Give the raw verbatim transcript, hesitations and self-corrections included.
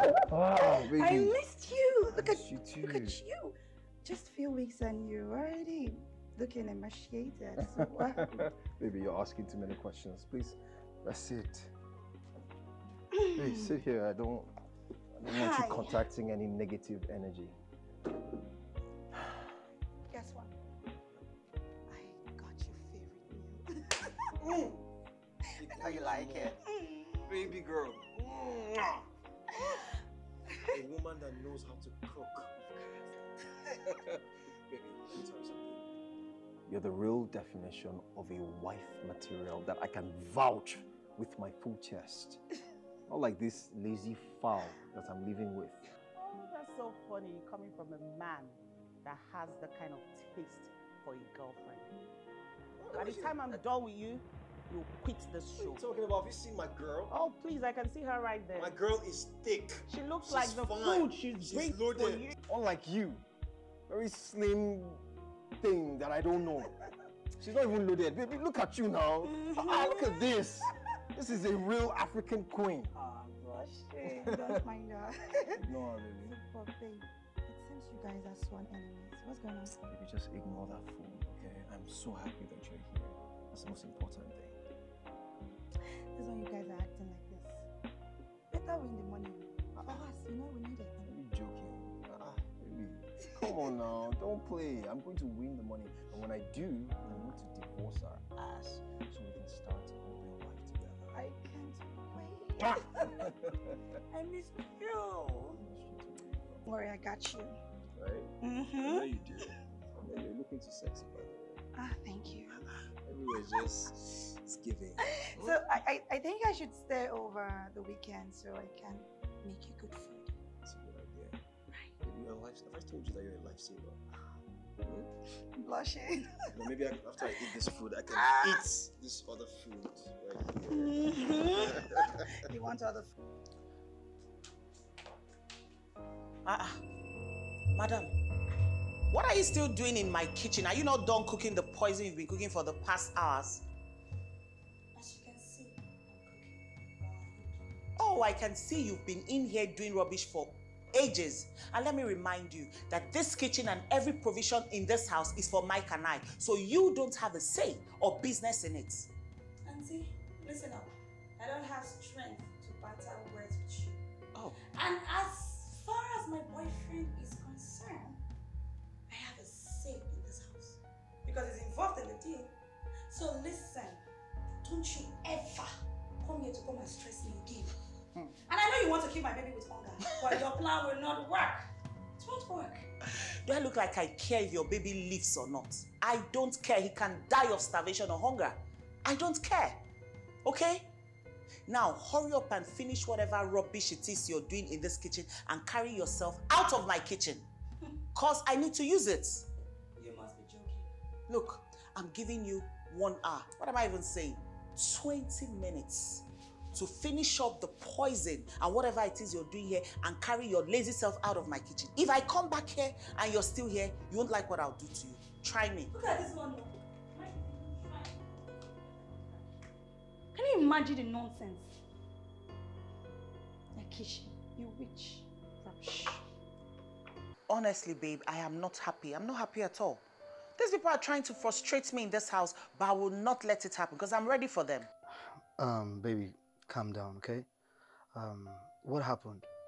Oh, baby. I missed you. Look at you too. Look at you. Just a few weeks and you're already looking emaciated. So what happened? Baby, you're asking too many questions. Please, let's sit. Hey, sit here. I don't, I don't want you contacting any negative energy. Guess what? I got your favorite meal. mm. How you like it? Mm. Baby girl. Mm. A woman that knows how to cook. Baby, let me tell you something. You're the real definition of a wife material that I can vouch with my full chest. Not like this lazy fowl that I'm living with. Oh, that's so funny coming from a man that has the kind of taste for a girlfriend. By the time I'm done with you, you'll quit this show. What are you talking about? Have you seen my girl? Oh, please, I can see her right there. My girl is thick. She looks she's like the fine. food she's, she's bringing loaded. for you. Unlike you, very slim thing that I don't know. She's not even loaded. Baby, look at you now. Ah, look at this. This is a real African queen. Oh, I'm blushing. Don't mind her. No, baby. But babe, it seems you guys are sworn enemies. What's going on? Baby, just ignore that fool, okay? I'm so happy that you're here. That's the most important thing. This is why you guys are acting like this. Better win the money. For us, you know we need it. Are you joking? Ah, baby. Come on now, don't play. I'm going to win the money. And when I do, I need to divorce our ass so we can start a real life together. I can't wait. I miss you. Don't worry, I got you. Right? Mm-hmm. I know you do. Yeah, you're looking too sexy, by the way. Ah, thank you. Everywhere's just, it's giving. So I, I, I think I should stay over the weekend so I can make you good food. That's a good idea. Right. Maybe you're a life, have I told you that you're a lifesaver? Hmm? I'm blushing. You know, maybe I, after I eat this food, I can ah. eat this other food right here. Mm-hmm. You want other food? Ah, uh, madam. What are you still doing in my kitchen? Are you not done cooking the poison you've been cooking for the past hours? As you can see, I'm cooking. Oh, I can see you've been in here doing rubbish for ages. And let me remind you that this kitchen and every provision in this house is for Mike and I. So you don't have a say or business in it. Auntie, listen up. I don't have strength to battle words with you. Oh. And as far as my boyfriend is concerned, I have a say in this house because he's involved in the deal. So listen, don't you ever come here to come and stress me again. Hmm. And I know you want to keep my baby with hunger, but your plan will not work. It won't work. Do I look like I care if your baby lives or not? I don't care. He can die of starvation or hunger. I don't care. Okay? Now hurry up and finish whatever rubbish it is you're doing in this kitchen and carry yourself out of my kitchen. Cause I need to use it. You must be joking. Look, I'm giving you one hour. What am I even saying? twenty minutes to finish up the poison and whatever it is you're doing here and carry your lazy self out of my kitchen. If I come back here and you're still here, you won't like what I'll do to you. Try me. Look at this one. Can you imagine the nonsense? Yakishi, you witch. Rubbish. Honestly, babe, I am not happy. I'm not happy at all. These people are trying to frustrate me in this house, but I will not let it happen because I'm ready for them. Um, baby, calm down, okay? Um, what happened?